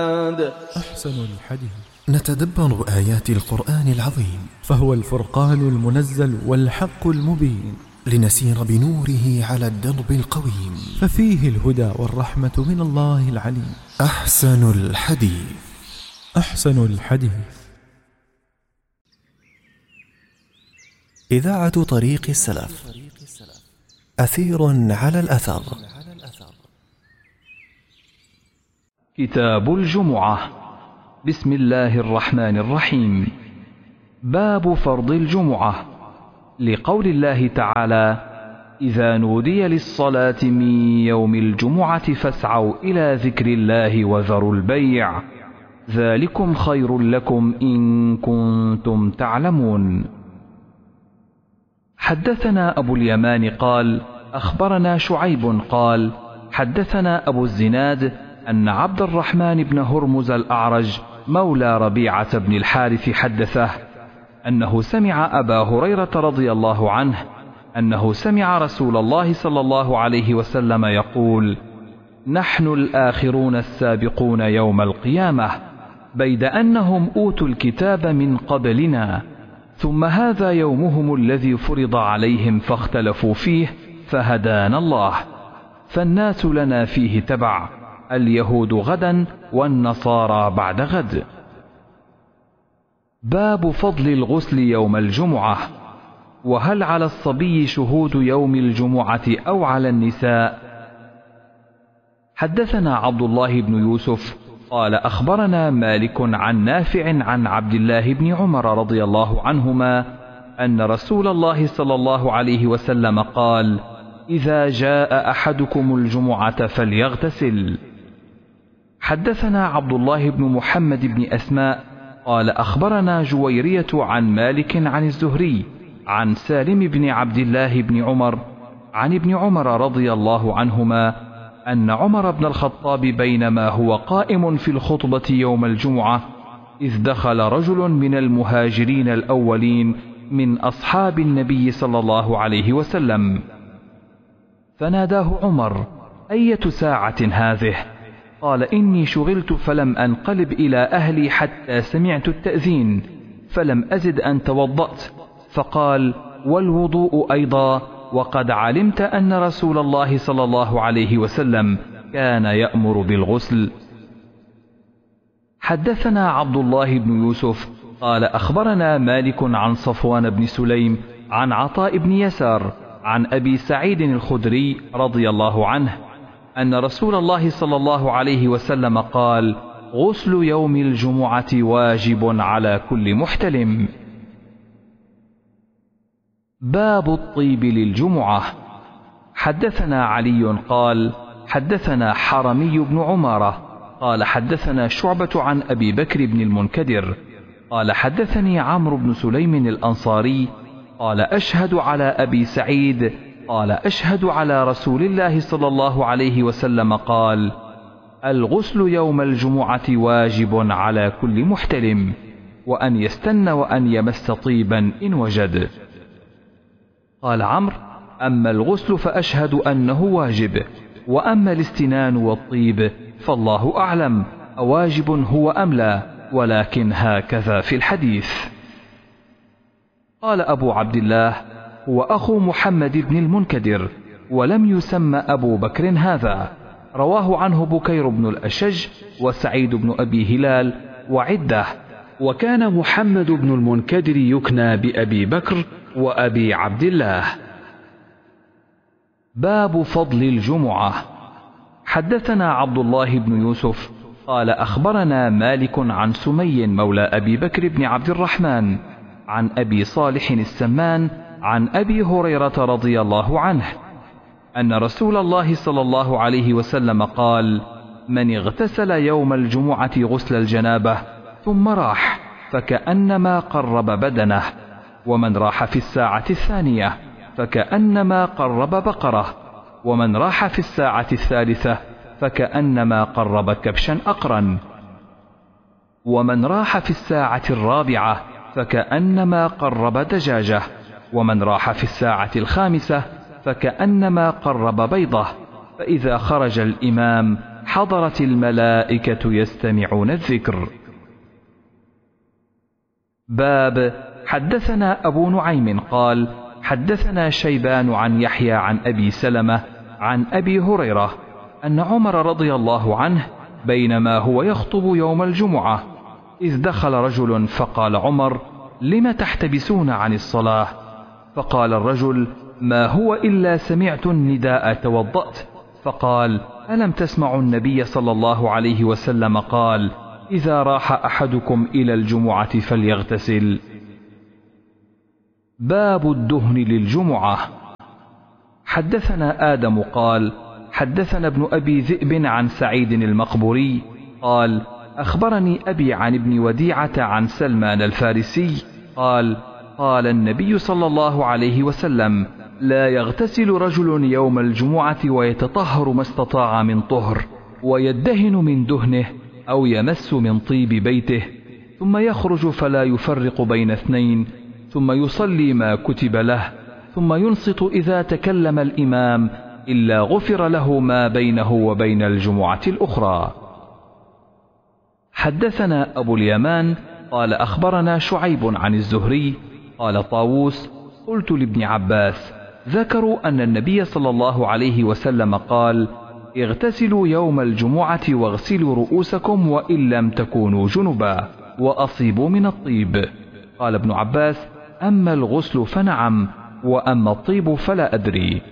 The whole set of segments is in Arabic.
أحسن الحديث. نتدبر آيات القرآن العظيم، فهو الفرقان المنزل والحق المبين، لنسير بنوره على الدرب القويم، ففيه الهدى والرحمة من الله العليم. أحسن الحديث. أحسن الحديث. إذاعة طريق السلف، أثير على الأثر. كتاب الجمعة. بسم الله الرحمن الرحيم. باب فرض الجمعة، لقول الله تعالى: إذا نودي للصلاة من يوم الجمعة فاسعوا إلى ذكر الله وذروا البيع، ذلكم خير لكم إن كنتم تعلمون. حدثنا أبو اليمان قال: أخبرنا شعيب قال: حدثنا أبو الزناد أن عبد الرحمن بن هرمز الأعرج مولى ربيعة بن الحارث حدثه أنه سمع أبا هريرة رضي الله عنه أنه سمع رسول الله صلى الله عليه وسلم يقول: نحن الآخرون السابقون يوم القيامة، بيد أنهم أوتوا الكتاب من قبلنا، ثم هذا يومهم الذي فرض عليهم فاختلفوا فيه فهدانا الله، فالناس لنا فيه تبع، اليهود غدا والنصارى بعد غد. باب فضل الغسل يوم الجمعة، وهل على الصبي شهود يوم الجمعة أو على النساء؟ حدثنا عبد الله بن يوسف قال: أخبرنا مالك عن نافع عن عبد الله بن عمر رضي الله عنهما أن رسول الله صلى الله عليه وسلم قال: إذا جاء أحدكم الجمعة فليغتسل. حدثنا عبد الله بن محمد بن أسماء قال: أخبرنا جويرية عن مالك عن الزهري عن سالم بن عبد الله بن عمر عن ابن عمر رضي الله عنهما أن عمر بن الخطاب بينما هو قائم في الخطبة يوم الجمعة إذ دخل رجل من المهاجرين الأولين من أصحاب النبي صلى الله عليه وسلم، فناداه عمر: أية ساعة هذه؟ قال: إني شغلت فلم أنقلب إلى أهلي حتى سمعت التأذين، فلم أزد أن توضأت. فقال: والوضوء أيضا، وقد علمت أن رسول الله صلى الله عليه وسلم كان يأمر بالغسل. حدثنا عبد الله بن يوسف قال: أخبرنا مالك عن صفوان بن سليم عن عطاء بن يسار عن أبي سعيد الخدري رضي الله عنه أن رسول الله صلى الله عليه وسلم قال: غسل يوم الجمعة واجب على كل محتلم. باب الطيب للجمعة. حدثنا علي قال: حدثنا حرمي بن عمارة قال: حدثنا شعبة عن أبي بكر بن المنكدر قال: حدثني عمرو بن سليم الأنصاري قال: أشهد على أبي سعيد قال: أشهد على رسول الله صلى الله عليه وسلم قال: الغسل يوم الجمعة واجب على كل محتلم، وأن يستن وأن يمس طيبا إن وجد. قال عمرو: أما الغسل فأشهد أنه واجب، وأما الاستنان والطيب فالله أعلم أواجب هو أم لا، ولكن هكذا في الحديث. قال أبو عبد الله: هو أخو محمد بن المنكدر، ولم يسمى أبو بكر هذا. رواه عنه بكير بن الأشج وسعيد بن أبي هلال وعدة، وكان محمد بن المنكدر يكنى بأبي بكر وأبي عبد الله. باب فضل الجمعة. حدثنا عبد الله بن يوسف قال: أخبرنا مالك عن سمي مولى أبي بكر بن عبد الرحمن عن أبي صالح السمان عن أبي هريرة رضي الله عنه أن رسول الله صلى الله عليه وسلم قال: من اغتسل يوم الجمعة غسل الجنابة ثم راح فكأنما قرب بدنه، ومن راح في الساعة الثانية فكأنما قرب بقرة، ومن راح في الساعة الثالثة فكأنما قرب كبشا أقرا، ومن راح في الساعة الرابعة فكأنما قرب دجاجة، ومن راح في الساعة الخامسة فكأنما قرب بيضة، فإذا خرج الإمام حضرت الملائكة يستمعون الذكر. باب حدثنا أبو نعيم قال حدثنا شيبان عن يحيى عن أبي سلمة عن أبي هريرة أن عمر رضي الله عنه بينما هو يخطب يوم الجمعة إذ دخل رجل فقال عمر: لم تحتبسون عن الصلاة؟ فقال الرجل: ما هو إلا سمعت النداء توضأت. فقال: ألم تسمعوا النبي صلى الله عليه وسلم قال: إذا راح أحدكم إلى الجمعة فليغتسل. باب الدهن للجمعة. حدثنا آدم قال حدثنا ابن أبي ذئب عن سعيد المقبوري قال أخبرني أبي عن ابن وديعة عن سلمان الفارسي قال: قال النبي صلى الله عليه وسلم: لا يغتسل رجل يوم الجمعة ويتطهر ما استطاع من طهر ويدهن من دهنه أو يمس من طيب بيته ثم يخرج فلا يفرق بين اثنين ثم يصلي ما كتب له ثم ينصت إذا تكلم الإمام إلا غفر له ما بينه وبين الجمعة الأخرى. حدثنا أبو اليمان قال أخبرنا شعيب عن الزهري قال طاووس: قلت لابن عباس: ذكروا أن النبي صلى الله عليه وسلم قال: اغتسلوا يوم الجمعة واغسلوا رؤوسكم وإن لم تكونوا جنبا وأصيبوا من الطيب. قال ابن عباس: أما الغسل فنعم، وأما الطيب فلا أدري.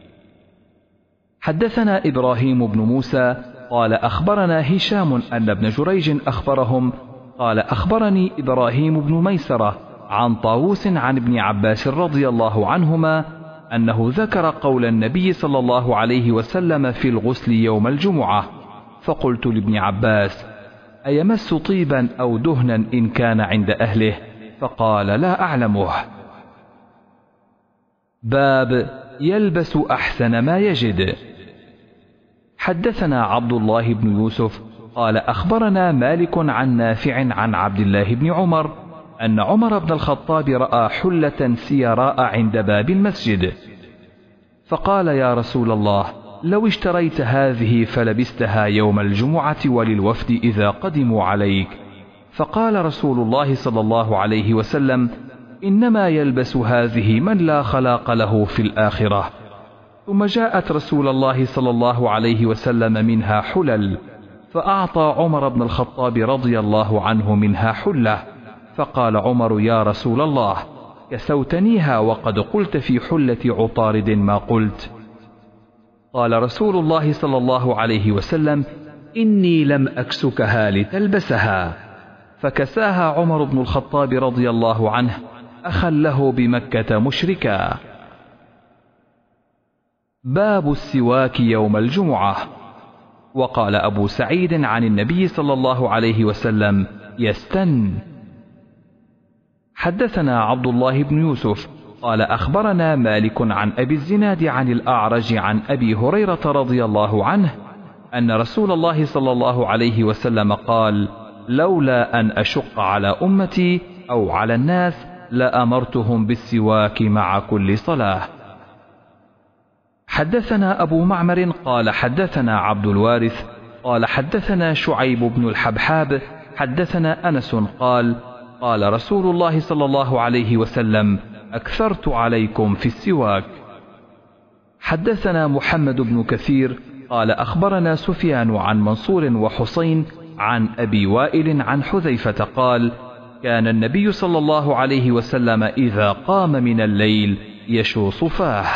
حدثنا إبراهيم بن موسى قال أخبرنا هشام أن ابن جريج أخبرهم قال أخبرني إبراهيم بن ميسرة عن طاووس عن ابن عباس رضي الله عنهما أنه ذكر قول النبي صلى الله عليه وسلم في الغسل يوم الجمعة، فقلت لابن عباس: أيمس طيبا أو دهنا إن كان عند أهله؟ فقال: لا أعلمه. باب يلبس أحسن ما يجد. حدثنا عبد الله بن يوسف قال أخبرنا مالك عن نافع عن عبد الله بن عمر أن عمر بن الخطاب رأى حلة سيراء عند باب المسجد، فقال: يا رسول الله، لو اشتريت هذه فلبستها يوم الجمعة وللوفد إذا قدموا عليك. فقال رسول الله صلى الله عليه وسلم: إنما يلبس هذه من لا خلاق له في الآخرة. ثم جاءت رسول الله صلى الله عليه وسلم منها حلل، فأعطى عمر بن الخطاب رضي الله عنه منها حلة، فقال عمر: يا رسول الله، كسوتنيها وقد قلت في حلة عطارد ما قلت. قال رسول الله صلى الله عليه وسلم: إني لم أكسكها لتلبسها. فكساها عمر بن الخطاب رضي الله عنه أخا له بمكة مشركا. باب السواك يوم الجمعة. وقال أبو سعيد عن النبي صلى الله عليه وسلم: يستن. حدثنا عبد الله بن يوسف قال أخبرنا مالك عن أبي الزناد عن الأعرج عن أبي هريرة رضي الله عنه أن رسول الله صلى الله عليه وسلم قال: لولا أن أشق على أمتي أو على الناس لأمرتهم بالسواك مع كل صلاة. حدثنا أبو معمر قال حدثنا عبد الوارث قال حدثنا شعيب بن الحبحاب حدثنا أنس قال: قال رسول الله صلى الله عليه وسلم: أكثرت عليكم في السواك. حدثنا محمد بن كثير قال أخبرنا سفيان عن منصور وحسين عن أبي وائل عن حذيفة قال: كان النبي صلى الله عليه وسلم إذا قام من الليل يشوص فاه.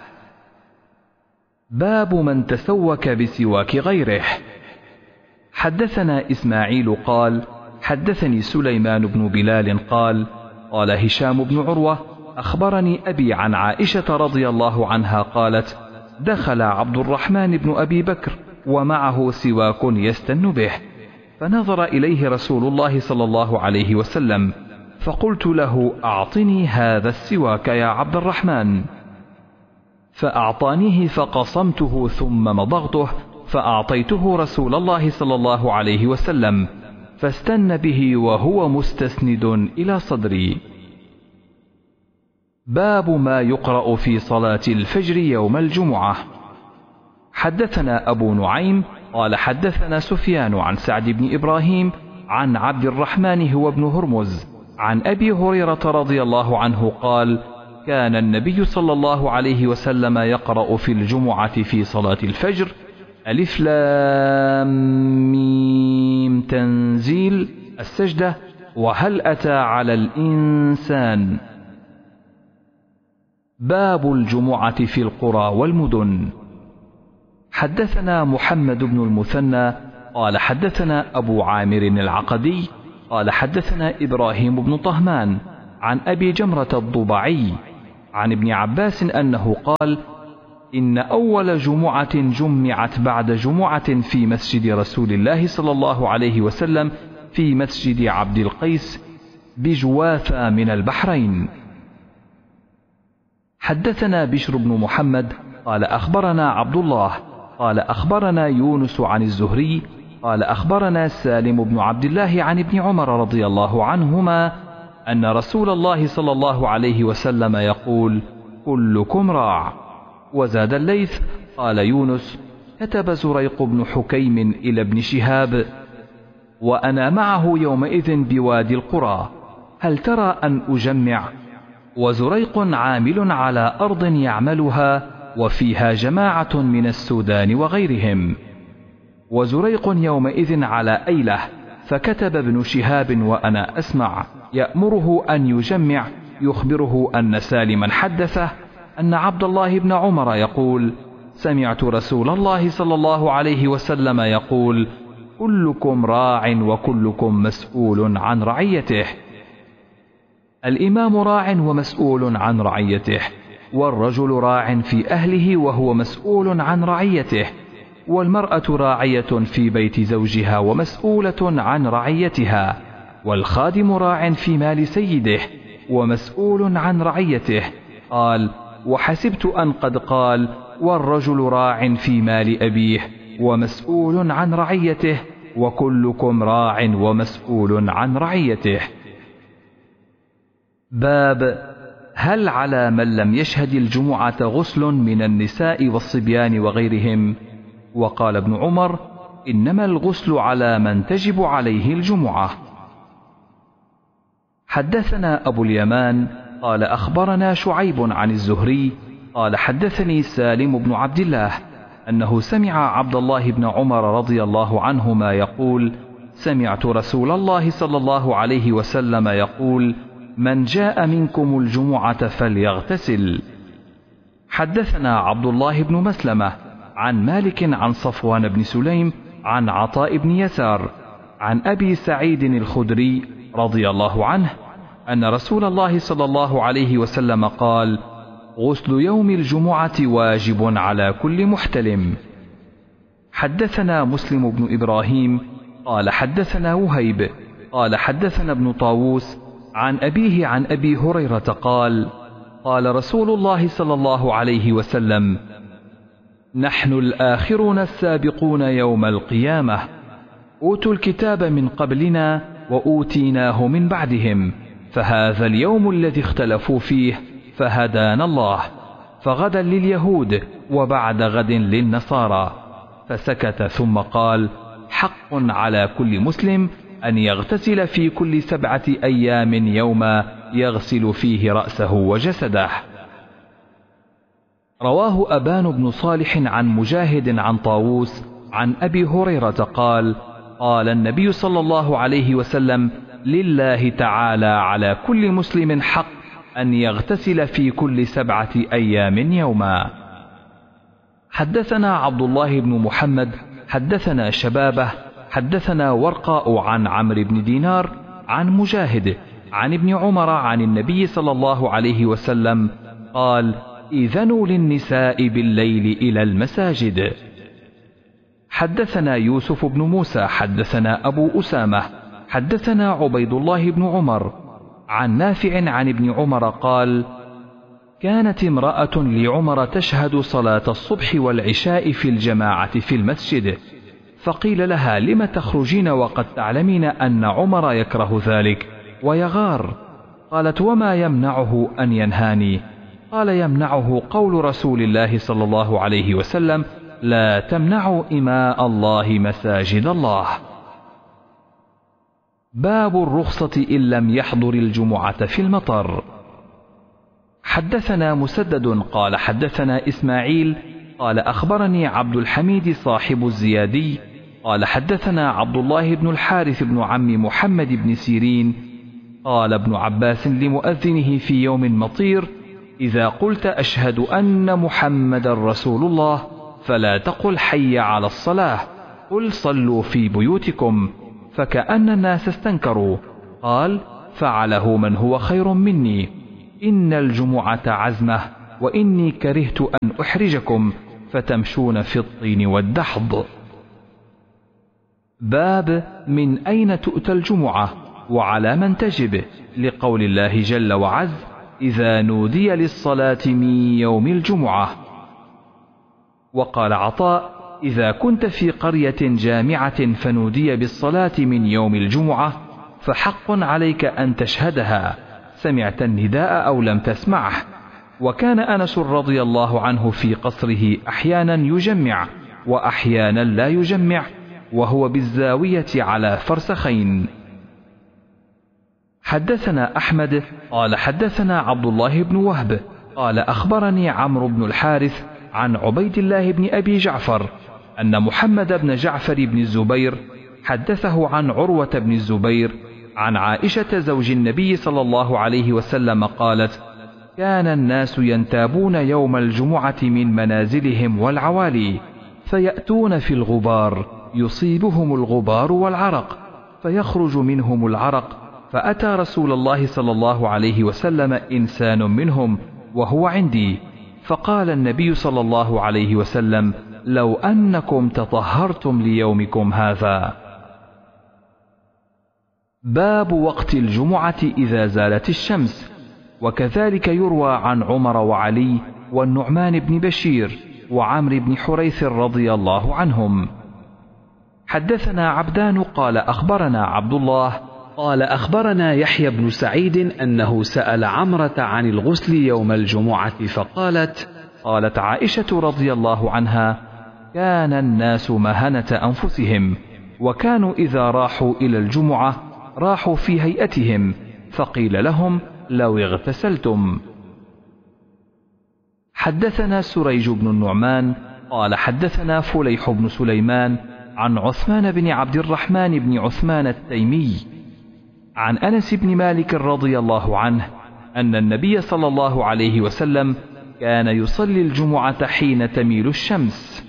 باب من تسوك بسواك غيره. حدثنا إسماعيل قال حدثني سليمان بن بلال قال: قال هشام بن عروة أخبرني أبي عن عائشة رضي الله عنها قالت: دخل عبد الرحمن بن أبي بكر ومعه سواك يستن به، فنظر إليه رسول الله صلى الله عليه وسلم، فقلت له: أعطني هذا السواك يا عبد الرحمن. فأعطانيه فقصمته ثم مضغته فأعطيته رسول الله صلى الله عليه وسلم، فاستن به وهو مستسند إلى صدري. باب ما يقرأ في صلاة الفجر يوم الجمعة. حدثنا أبو نعيم قال حدثنا سفيان عن سعد بن إبراهيم عن عبد الرحمن هو بن هرمز عن أبي هريرة رضي الله عنه قال كان النبي صلى الله عليه وسلم يقرأ في الجمعة في صلاة الفجر ألف لام ميم تنزيل السجدة وهل أتى على الإنسان. باب الجمعة في القرى والمدن. حدثنا محمد بن المثنى قال حدثنا أبو عامر العقدي قال حدثنا إبراهيم بن طهمان عن أبي جمرة الضبعي عن ابن عباس أنه قال إن أول جمعة جمعت بعد جمعة في مسجد رسول الله صلى الله عليه وسلم في مسجد عبد القيس بجواثة من البحرين. حدثنا بشر بن محمد قال أخبرنا عبد الله قال أخبرنا يونس عن الزهري قال أخبرنا سالم بن عبد الله عن ابن عمر رضي الله عنهما أن رسول الله صلى الله عليه وسلم يقول كلكم راع. وزاد الليث قال يونس كتب زريق بن حكيم إلى ابن شهاب وأنا معه يومئذ بوادي القرى هل ترى أن أجمع؟ وزريق عامل على أرض يعملها وفيها جماعة من السودان وغيرهم. وزريق يومئذ على أيله فكتب ابن شهاب وأنا أسمع يأمره أن يجمع يخبره أن سالما حدثه أن عبد الله بن عمر يقول سمعت رسول الله صلى الله عليه وسلم يقول كلكم راع وكلكم مسؤول عن رعيته. الإمام راع ومسؤول عن رعيته والرجل راع في أهله وهو مسؤول عن رعيته والمرأة راعية في بيت زوجها ومسؤولة عن رعيتها والخادم راع في مال سيده ومسؤول عن رعيته. قال وحسبت أن قد قال والرجل راع في مال أبيه ومسؤول عن رعيته وكلكم راع ومسؤول عن رعيته. باب هل على من لم يشهد الجمعة غسل من النساء والصبيان وغيرهم؟ وقال ابن عمر إنما الغسل على من تجب عليه الجمعة. حدثنا أبو اليمان قال أخبرنا شعيب عن الزهري قال حدثني سالم بن عبد الله أنه سمع عبد الله بن عمر رضي الله عنهما يقول سمعت رسول الله صلى الله عليه وسلم يقول من جاء منكم الجمعة فليغتسل. حدثنا عبد الله بن مسلمة عن مالك عن صفوان بن سليم عن عطاء بن يسار عن أبي سعيد الخدري رضي الله عنه أن رسول الله صلى الله عليه وسلم قال غسل يوم الجمعة واجب على كل محتلم. حدثنا مسلم بن إبراهيم قال حدثنا وهيب قال حدثنا ابن طاووس عن أبيه عن أبي هريرة قال قال رسول الله صلى الله عليه وسلم نحن الآخرون السابقون يوم القيامة أوتوا الكتاب من قبلنا وأوتيناه من بعدهم فهذا اليوم الذي اختلفوا فيه فهدانا الله فغدا لليهود وبعد غد للنصارى. فسكت ثم قال حق على كل مسلم أن يغتسل في كل 7 أيام يوما يغسل فيه رأسه وجسده. رواه أبان بن صالح عن مجاهد عن طاووس عن أبي هريرة قال قال النبي صلى الله عليه وسلم لله تعالى على كل مسلم حق أن يغتسل في كل 7 أيام يوما. حدثنا عبد الله بن محمد حدثنا شبابه حدثنا ورقاء عن عمرو بن دينار عن مجاهد عن ابن عمر عن النبي صلى الله عليه وسلم قال إذنوا للنساء بالليل إلى المساجد. حدثنا يوسف بن موسى حدثنا أبو أسامة حدثنا عبيد الله بن عمر عن نافع عن ابن عمر قال كانت امرأة لعمر تشهد صلاة الصبح والعشاء في الجماعة في المسجد فقيل لها لم تخرجين وقد تعلمين أن عمر يكره ذلك ويغار؟ قالت وما يمنعه أن ينهاني؟ قال يمنعه قول رسول الله صلى الله عليه وسلم لا تمنعوا إماء الله مساجد الله. باب الرخصة إن لم يحضر الجمعة في المطر. حدثنا مسدد قال حدثنا إسماعيل قال أخبرني عبد الحميد صاحب الزيادي قال حدثنا عبد الله بن الحارث بن عم محمد بن سيرين قال ابن عباس لمؤذنه في يوم مطير: إذا قلت أشهد أن محمد رسول الله فلا تقل حي على الصلاة، قل صلوا في بيوتكم. فكأن الناس استنكروا. قال: فعله من هو خير مني، إن الجمعة عزمة، وإني كرهت أن أحرجكم فتمشون في الطين والدحض. باب من أين تؤتى الجمعة وعلى من تجب، لقول الله جل وعز: إذا نودي للصلاة من يوم الجمعة. وقال عطاء: إذا كنت في قرية جامعة فنودي بالصلاة من يوم الجمعة فحق عليك أن تشهدها، سمعت النداء أو لم تسمعه. وكان أنس رضي الله عنه في قصره أحيانا يجمع وأحيانا لا يجمع، وهو بالزاوية على فرسخين. حدثنا أحمد قال حدثنا عبد الله بن وهب قال أخبرني عمرو بن الحارث عن عبيد الله بن أبي جعفر أن محمد بن جعفر بن الزبير حدثه عن عروة بن الزبير عن عائشة زوج النبي صلى الله عليه وسلم قالت: كان الناس ينتابون يوم الجمعة من منازلهم والعوالي، فيأتون في الغبار يصيبهم الغبار والعرق، فيخرج منهم العرق، فأتى رسول الله صلى الله عليه وسلم إنسان منهم وهو عندي، فقال النبي صلى الله عليه وسلم: لو أنكم تطهرتم ليومكم هذا. باب وقت الجمعة إذا زالت الشمس. وكذلك يروى عن عمر وعلي والنعمان بن بشير وعمرو بن حريث رضي الله عنهم. حدثنا عبدان قال أخبرنا عبد الله قال أخبرنا يحيى بن سعيد أنه سأل عمرة عن الغسل يوم الجمعة قالت عائشة رضي الله عنها: كان الناس مهنة أنفسهم، وكانوا إذا راحوا إلى الجمعة راحوا في هيئتهم، فقيل لهم: لو اغتسلتم. حدثنا سريج بن النعمان قال حدثنا فليح بن سليمان عن عثمان بن عبد الرحمن بن عثمان التيمي عن أنس بن مالك رضي الله عنه أن النبي صلى الله عليه وسلم كان يصلي الجمعة حين تميل الشمس.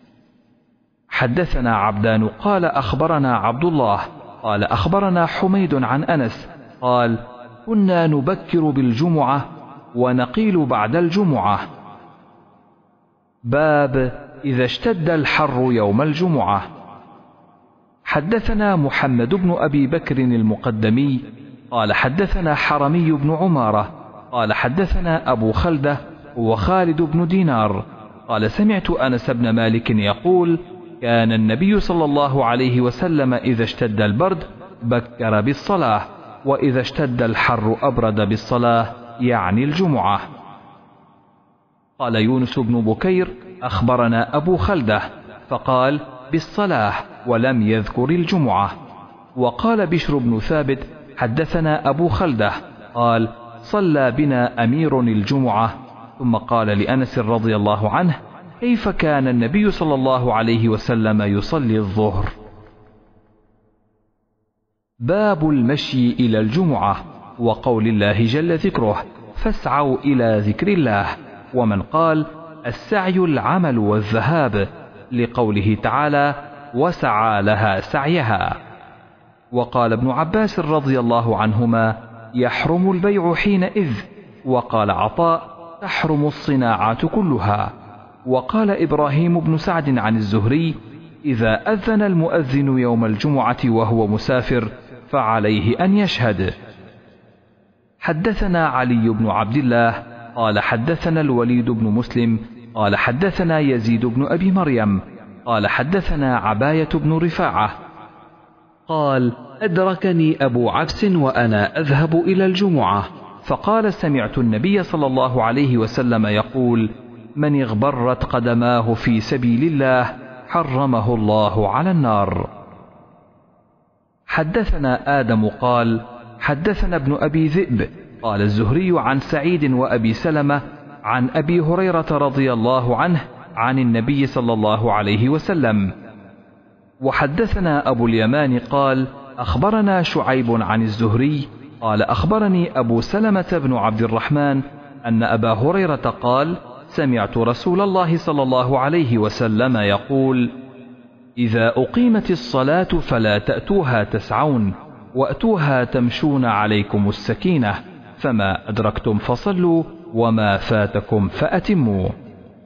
حدثنا عبدان قال أخبرنا عبد الله قال أخبرنا حميد عن أنس قال: كنا نبكر بالجمعة ونقيل بعد الجمعة. باب إذا اشتد الحر يوم الجمعة. حدثنا محمد بن أبي بكر المقدمي قال حدثنا حرمي بن عمارة قال حدثنا أبو خلدة وخالد بن دينار قال: سمعت أنس بن مالك يقول: كان النبي صلى الله عليه وسلم إذا اشتد البرد بكر بالصلاة، وإذا اشتد الحر أبرد بالصلاة، يعني الجمعة. قال يونس بن بكير: أخبرنا أبو خلدة فقال: بالصلاة، ولم يذكر الجمعة. وقال بشر بن ثابت: حدثنا أبو خلدة قال: صلى بنا أمير الجمعة، ثم قال لأنس رضي الله عنه: كيف كان النبي صلى الله عليه وسلم يصلي الظهر؟ باب المشي إلى الجمعة، وقول الله جل ذكره: فاسعوا إلى ذكر الله. ومن قال: السعي العمل والذهاب، لقوله تعالى: وسعى لها سعيها. وقال ابن عباس رضي الله عنهما: يحرم البيع حينئذ. وقال عطاء: تحرم الصناعات كلها. وقال إبراهيم بن سعد عن الزهري: إذا أذن المؤذن يوم الجمعة وهو مسافر فعليه أن يشهد. حدثنا علي بن عبد الله قال حدثنا الوليد بن مسلم قال حدثنا يزيد بن أبي مريم قال حدثنا عباية بن رفاعة قال: أدركني أبو عبس وأنا أذهب إلى الجمعة، فقال: سمعت النبي صلى الله عليه وسلم يقول: من اغبرت قدماه في سبيل الله حرمه الله على النار. حدثنا آدم قال حدثنا ابن أبي ذئب قال الزهري عن سعيد وأبي سلمة عن أبي هريرة رضي الله عنه عن النبي صلى الله عليه وسلم. وحدثنا أبو اليمان قال أخبرنا شعيب عن الزهري قال أخبرني أبو سلمة بن عبد الرحمن أن أبا هريرة قال سمعت رسول الله صلى الله عليه وسلم يقول إذا أقيمت الصلاة فلا تأتوها تسعون وأتوها تمشون عليكم السكينة فما أدركتم فصلوا وما فاتكم فأتموا.